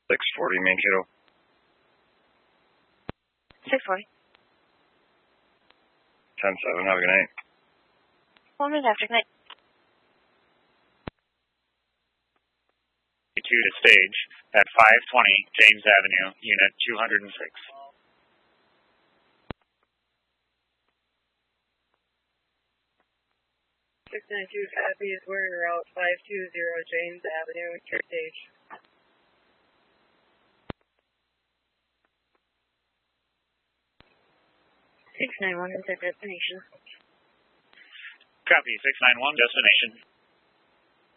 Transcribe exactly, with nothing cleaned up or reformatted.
six forty, Mankato. six forty. ten seven, have a good night. One minute after, good night. two to stage at five twenty James Avenue, unit two hundred six. six nine two copy is where you're out, five two zero James Avenue, your stage. six nine one is our destination. Copy, six nine one, destination.